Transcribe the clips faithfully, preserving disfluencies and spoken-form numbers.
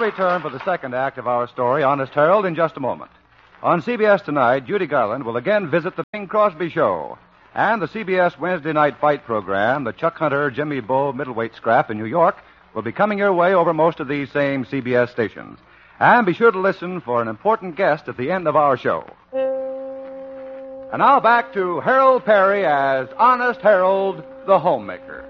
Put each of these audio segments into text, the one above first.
return for the second act of our story, Honest Harold, in just a moment. On C B S tonight, Judy Garland will again visit the Bing Crosby Show. And the C B S Wednesday night fight program, the Chuck Hunter Jimmy Bull middleweight scrap in New York, will be coming your way over most of these same C B S stations. And be sure to listen for an important guest at the end of our show. And now back to Harold Perry as Honest Harold, the homemaker.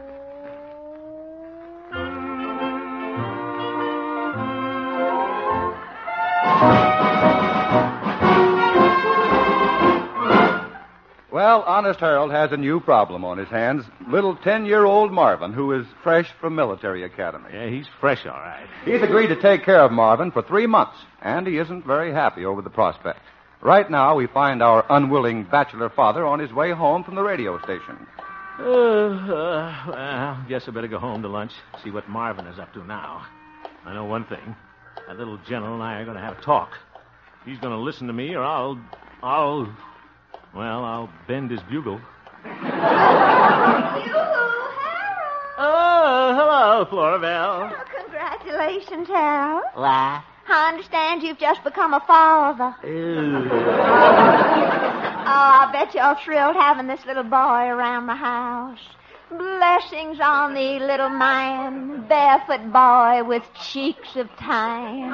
Well, Honest Harold has a new problem on his hands. Little ten-year-old Marvin, who is fresh from military academy. Yeah, he's fresh, all right. He's agreed to take care of Marvin for three months, and he isn't very happy over the prospect. Right now, we find our unwilling bachelor father on his way home from the radio station. Uh, uh, well, guess I better go home to lunch, see what Marvin is up to now. I know one thing. That little general and I are going to have a talk. He's going to listen to me, or I'll... I'll... Well, I'll bend his bugle. Yoo-hoo, Harold. Oh, hello, Florabelle. Oh, congratulations, Harold. What? I understand you've just become a father. Ew. Oh, I bet you're thrilled having this little boy around the house. Blessings on thee, little man, barefoot boy with cheeks of time.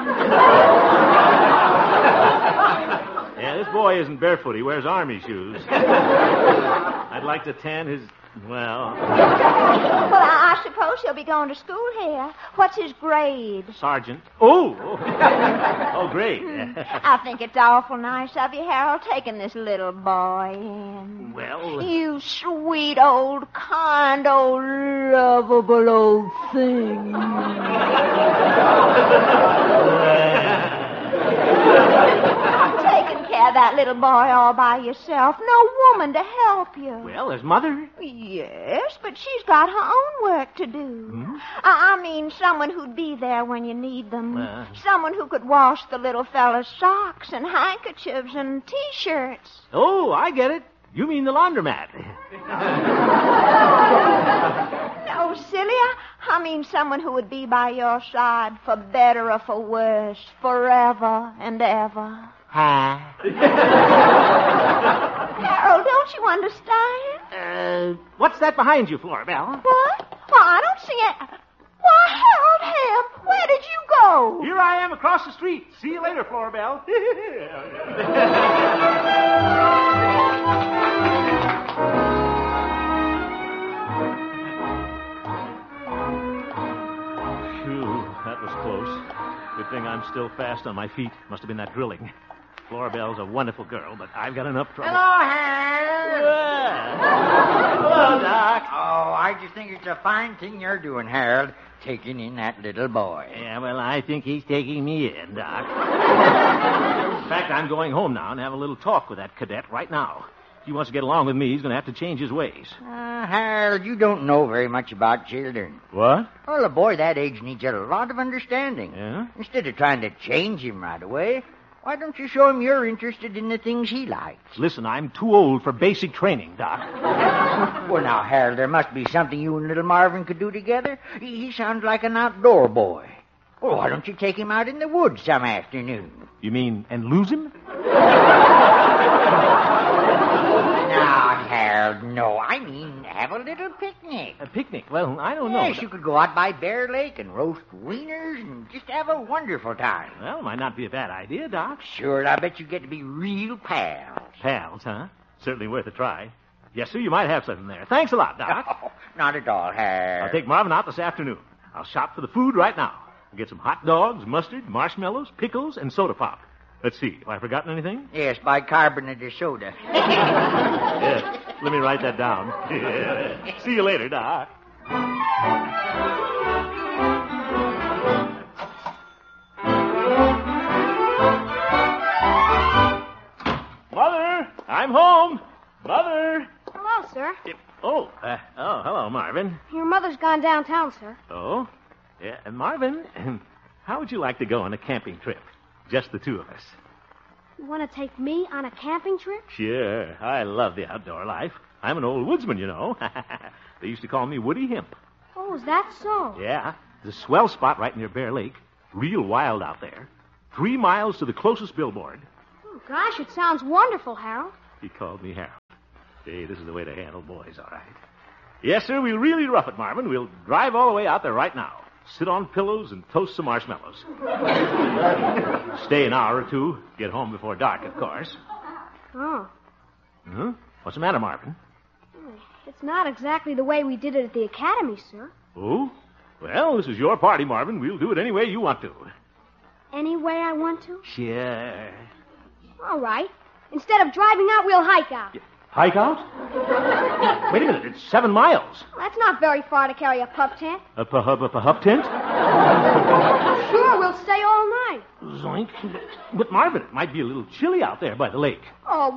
Yeah, this boy isn't barefoot. He wears army shoes. I'd like to tan his... Well... Well, I, I suppose he'll be going to school here. What's his grade? Sergeant. Oh! Oh, great. I think it's awful nice of you, Harold, taking this little boy in. Well... You sweet old, kind old, lovable old thing. Taking care of that little boy all by yourself. No woman to help you. Well, his mother. Yes, but she's got her own work to do. Hmm? I, I mean, someone who'd be there when you need them. Uh. Someone who could wash the little fella's socks and handkerchiefs and T-shirts. Oh, I get it. You mean the laundromat. No, silly. I, I mean someone who would be by your side for better or for worse, forever and ever. Huh? Harold, don't you understand? Uh, what's that behind you, Florabelle? What? Well, I don't see it. Why, Harold Hemp, where did you go? Here I am across the street. See you later, Florabelle. Phew, that was close. Good thing I'm still fast on my feet. Must have been that drilling. Florabelle's a wonderful girl, but I've got enough trouble. Hello, Harold. Hello, Doc. Oh, I just think it's a fine thing you're doing, Harold, taking in that little boy. Yeah, well, I think he's taking me in, Doc. In fact, I'm going home now and have a little talk with that cadet right now. If he wants to get along with me, he's going to have to change his ways. Uh, Harold, you don't know very much about children. What? Well, a boy that age needs a lot of understanding. Yeah? Instead of trying to change him right away, why don't you show him you're interested in the things he likes? Listen, I'm too old for basic training, Doc. Well, now, Harold, there must be something you and little Marvin could do together. He, he sounds like an outdoor boy. Well, why don't you take him out in the woods some afternoon? You mean, and lose him? No, Harold, no. I mean, have a little picnic. A picnic? Well, I don't know. Yes, you could go out by Bear Lake and roast wieners and just have a wonderful time. Well, might not be a bad idea, Doc. Sure, I bet you get to be real pals. Pals, huh? Certainly worth a try. Yes, sir, you might have something there. Thanks a lot, Doc. Oh, not at all, Harold. I'll take Marvin out this afternoon. I'll shop for the food right now. I'll get some hot dogs, mustard, marshmallows, pickles, and soda pop. Let's see. Have I forgotten anything? Yes, bicarbonate of soda. Yes. Let me write that down. See you later, Doc. Mother, I'm home. Mother. Hello, sir. Oh, uh, oh, hello, Marvin. Your mother's gone downtown, sir. Oh, yeah, and Marvin, how would you like to go on a camping trip? Just the two of us. You want to take me on a camping trip? Sure. I love the outdoor life. I'm an old woodsman, you know. They used to call me Woody Hemp. Oh, is that so? Yeah. There's a swell spot right near Bear Lake. Real wild out there. Three miles to the closest billboard. Oh, gosh, it sounds wonderful, Harold. He called me Harold. Hey, this is the way to handle boys, all right. Yes, sir, we'll really rough it, Marvin. We'll drive all the way out there right now. Sit on pillows and toast some marshmallows. Stay an hour or two. Get home before dark, of course. Oh. Huh? What's the matter, Marvin? It's not exactly the way we did it at the academy, sir. Oh? Well, this is your party, Marvin. We'll do it any way you want to. Any way I want to? Sure. All right. Instead of driving out, we'll hike out. Hike out? Wait a minute. It's seven miles. That's not very far to carry a pup tent. A pup a pup tent? Sure, we'll stay all night. Zoink. But, Marvin, it might be a little chilly out there by the lake. Oh,